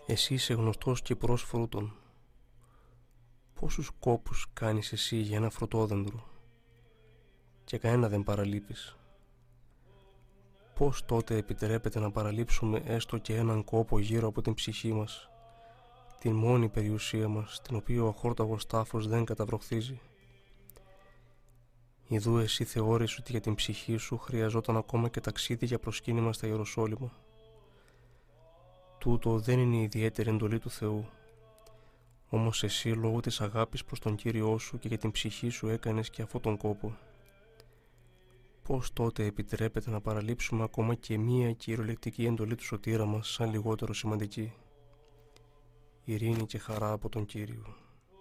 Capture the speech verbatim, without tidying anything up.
Εσύ είσαι γνωστός και προς φρούτων. Πόσους κόπους κάνεις εσύ για ένα φρουτόδεντρο και κανένα δεν παραλείπεις? Πώς τότε επιτρέπεται να παραλείψουμε έστω και έναν κόπο γύρω από την ψυχή μας, την μόνη περιουσία μας, την οποία ο αχόρταγος τάφος δεν καταβροχθίζει? Ιδού εσύ θεώρησες ότι για την ψυχή σου χρειαζόταν ακόμα και ταξίδι για προσκύνημα στα Ιεροσόλυμα. Τούτο δεν είναι η ιδιαίτερη εντολή του Θεού. Όμως εσύ λόγω της αγάπης προς τον Κύριό σου και για την ψυχή σου έκανες και αυτόν τον κόπο. Πώς τότε επιτρέπεται να παραλείψουμε ακόμα και μία κυριολεκτική εντολή του σωτήρα μας σαν λιγότερο σημαντική? Ειρήνη και χαρά από τον Κύριο.